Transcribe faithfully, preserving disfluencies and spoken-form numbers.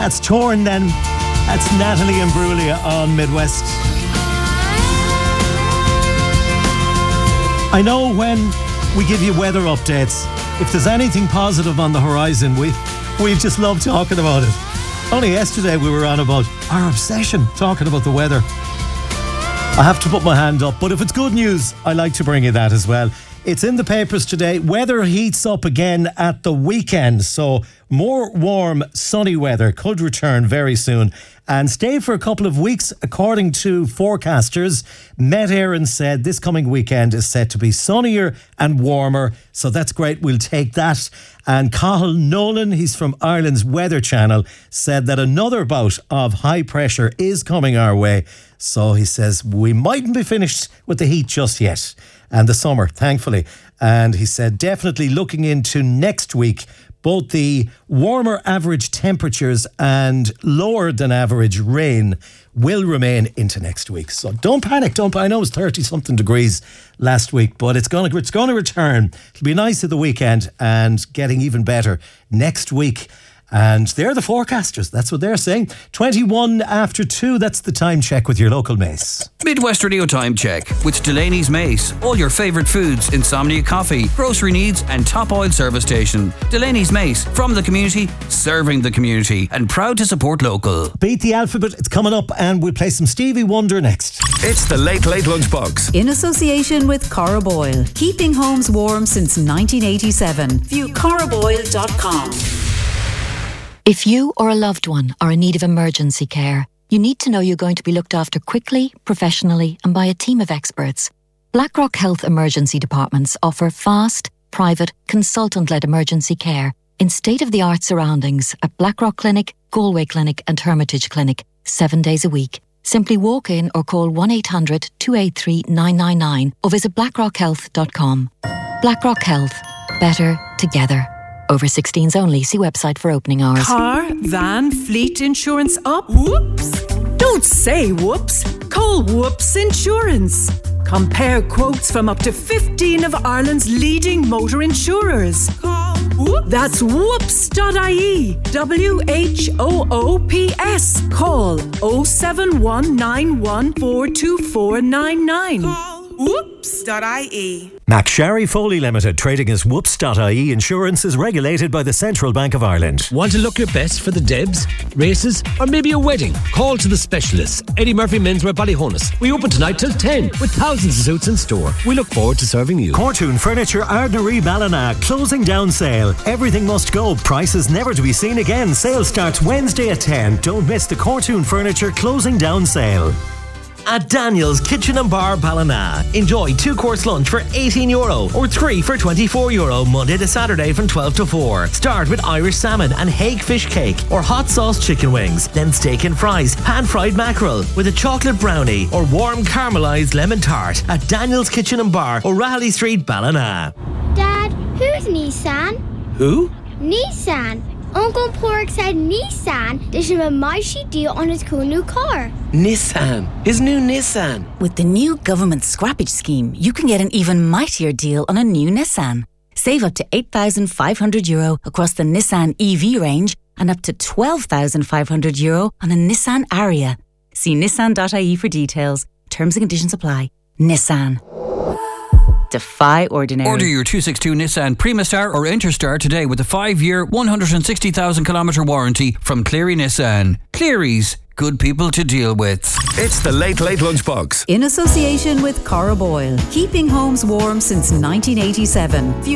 That's Torn then. That's Natalie Imbruglia on Midwest. I know when we give you weather updates, if there's anything positive on the horizon, we, we just love talking about it. Only yesterday we were on about our obsession talking about the weather. I have to put my hand up, but if it's good news, I like to bring you that as well. It's in the papers today. Weather heats up again at the weekend, so more warm, sunny weather could return very soon and stay for a couple of weeks, according to forecasters. Met Éireann said this coming weekend is set to be sunnier and warmer, so that's great. We'll take that. And Cathal Nolan, he's from Ireland's Weather Channel, said that another bout of high pressure is coming our way. So he says we mightn't be finished with the heat just yet, and the summer, thankfully. And he said definitely looking into next week, both the warmer average temperatures and lower than average rain will remain into next week. So don't panic. Don't. I know it was thirty something degrees last week, but it's going to it's going to return. It'll be nice at the weekend and getting even better next week. And they're the forecasters. That's what they're saying. twenty-one after two. That's the time check with your local Mace. Midwest Radio Time Check with Delaney's Mace. All your favourite foods, insomnia coffee, grocery needs and top oil service station. Delaney's Mace. From the community, serving the community, and proud to support local. Beat the alphabet. It's coming up and we'll play some Stevie Wonder next. It's the Late Late Lunchbox. In association with Cora Boyle. Keeping homes warm since nineteen eighty-seven. View cora boyle dot com. If you or a loved one are in need of emergency care, you need to know you're going to be looked after quickly, professionally, and by a team of experts. Blackrock Health Emergency Departments offer fast, private, consultant-led emergency care in state-of-the-art surroundings at Blackrock Clinic, Galway Clinic and Hermitage Clinic, seven days a week. Simply walk in or call one eight hundred two eight three nine nine nine or visit blackrock health dot com. Blackrock Health. Better together. Over sixteens only. See website for opening hours. Car, van, fleet insurance up? Whoops! Don't say whoops. Call Whoops Insurance. Compare quotes from up to fifteen of Ireland's leading motor insurers. Call Whoops. That's whoops dot I E. W H O O P S. Call oh seven one nine one four two four nine nine. Call whoops dot I E. McSharry Foley Limited, trading as whoops dot I E Insurance, is regulated by the Central Bank of Ireland. Want to look your best for the Debs, races, or maybe a wedding? Call to the specialists. Eddie Murphy Menswear Ballyhonus. We open tonight till ten with thousands of suits in store. We look forward to serving you. Cortoon Furniture, Ardnaree Ballina, closing down sale. Everything must go. Prices never to be seen again. Sale starts Wednesday at ten. Don't miss the Cortoon Furniture closing down sale. At Daniel's Kitchen and Bar Ballina. Enjoy two-course lunch for eighteen euro or three for twenty-four euro Monday to Saturday from twelve to four. Start with Irish salmon and hake fish cake or hot sauce chicken wings. Then steak and fries, pan-fried mackerel with a chocolate brownie or warm caramelised lemon tart at Daniel's Kitchen and Bar, O'Reilly Street, Ballina. Dad, who's Nissan? Who? Nissan. Uncle Pork said Nissan they should have a mighty deal on his cool new car. Nissan. His new Nissan. With the new government scrappage scheme, you can get an even mightier deal on a new Nissan. Save up to eight thousand five hundred euro across the Nissan E V range and up to twelve thousand five hundred euro on a Nissan Ariya. See nissan dot I E for details. Terms and conditions apply. Nissan. Defy ordinary. Order your two sixty-two Nissan Primastar or Interstar today with a five-year, one hundred sixty thousand kilometre warranty from Cleary Nissan. Cleary's, good people to deal with. It's the Late Late Lunchbox. In association with Cora Boyle. Keeping homes warm since nineteen eighty-seven. View